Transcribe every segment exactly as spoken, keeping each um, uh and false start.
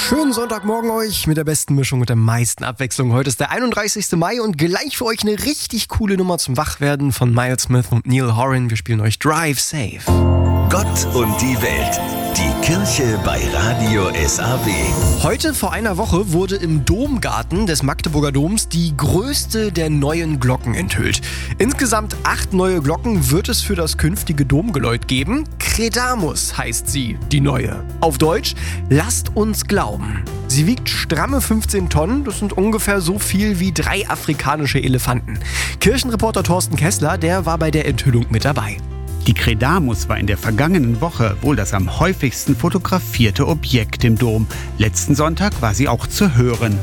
Schönen Sonntagmorgen euch mit der besten Mischung und der meisten Abwechslung. Heute ist der einunddreißigste Mai und gleich für euch eine richtig coole Nummer zum Wachwerden von Miles Smith und Neil Horan. Wir spielen euch Drive Safe. Gott und die Welt. Die Kirche bei Radio S A W. Heute vor einer Woche wurde im Domgarten des Magdeburger Doms die größte der neuen Glocken enthüllt. Insgesamt acht neue Glocken wird es für das künftige Domgeläut geben. Credamus heißt sie, die neue. Auf Deutsch, lasst uns glauben. Sie wiegt stramme fünfzehn Tonnen, das sind ungefähr so viel wie drei afrikanische Elefanten. Kirchenreporter Thorsten Kessler, der war bei der Enthüllung mit dabei. Die Credamus war in der vergangenen Woche wohl das am häufigsten fotografierte Objekt im Dom. Letzten Sonntag war sie auch zu hören.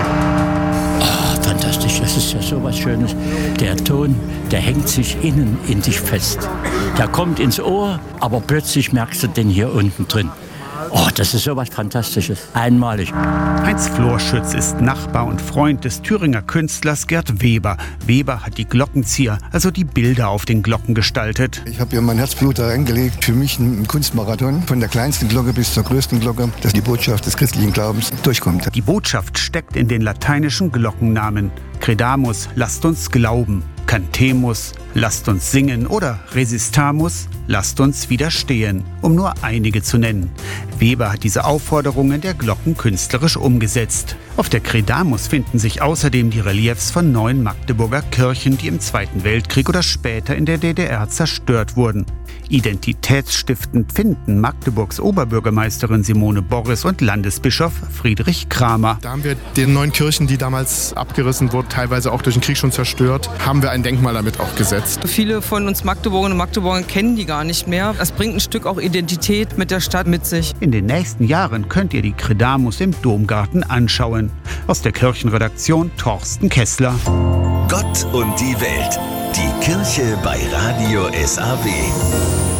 Oh, fantastisch, das ist ja so was Schönes. Der Ton, der hängt sich innen in dich fest. Der kommt ins Ohr, aber plötzlich merkst du den hier unten drin. Oh, das ist so was Fantastisches. Einmalig. Heinz Florschütz ist Nachbar und Freund des Thüringer Künstlers Gerd Weber. Weber hat die Glockenzieher, also die Bilder auf den Glocken gestaltet. Ich habe ja mein Herzblut da reingelegt. Für mich ein Kunstmarathon. Von der kleinsten Glocke bis zur größten Glocke, dass die Botschaft des christlichen Glaubens durchkommt. Die Botschaft steckt in den lateinischen Glockennamen. Credamus, lasst uns glauben. Cantemus, lasst uns singen, oder Resistamus, lasst uns widerstehen, um nur einige zu nennen. Weber hat diese Aufforderungen der Glocken künstlerisch umgesetzt. Auf der Credamus finden sich außerdem die Reliefs von neun Magdeburger Kirchen, die im Zweiten Weltkrieg oder später in der D D R zerstört wurden. Identitätsstiftend finden Magdeburgs Oberbürgermeisterin Simone Boris und Landesbischof Friedrich Kramer. Da haben wir den neun Kirchen, die damals abgerissen wurden, teilweise auch durch den Krieg schon zerstört, haben wir ein Denkmal damit auch gesetzt. Viele von uns Magdeburgerinnen und Magdeburgern kennen die gar nicht mehr. Das bringt ein Stück auch Identität mit der Stadt mit sich. In den nächsten Jahren könnt ihr die Credamus im Domgarten anschauen. Aus der Kirchenredaktion Thorsten Kessler. Gott und die Welt. Die Kirche bei Radio S A W.